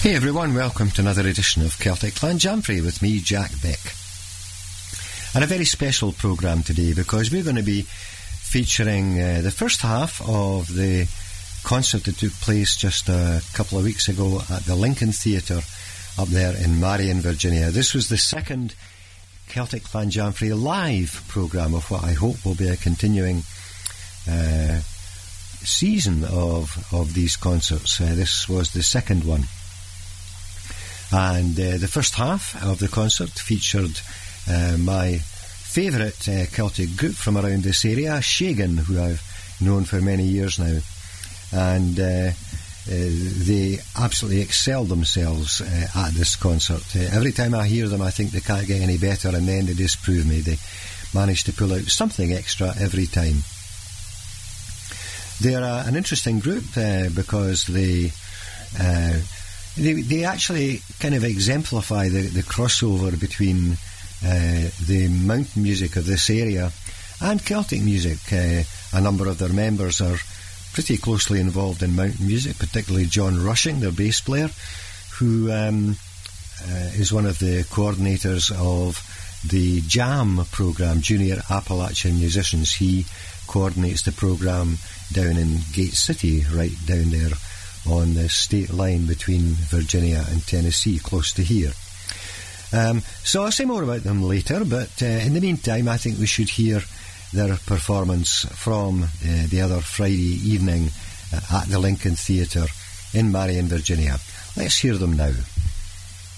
Hey everyone, welcome to another edition of Celtic Clanjamfrey with me, Jack Beck. And a very special programme today because we're going to be featuring the first half of the concert that took place just a couple of weeks ago at the Lincoln Theatre up there in Marion, Virginia. This was the second Celtic Clanjamfrey live programme of what I hope will be a continuing season of these concerts. This was the second one. And the first half of the concert featured my favourite Celtic group from around this area, Shagan, who I've known for many years now. And they absolutely excelled themselves at this concert. Every time I hear them, I think they can't get any better, and then they disprove me. They manage to pull out something extra every time. They're an interesting group because they actually kind of exemplify the crossover between the mountain music of this area and Celtic music. A number of their members are pretty closely involved in mountain music, particularly John Rushing, their bass player, who is one of the coordinators of the JAM programme, Junior Appalachian Musicians. He coordinates the programme down in Gate City, right down there on the state line between Virginia and Tennessee, close to here. So I'll say more about them later, but in the meantime I think we should hear their performance from the other Friday evening at the Lincoln Theatre in Marion, Virginia. Let's hear them now.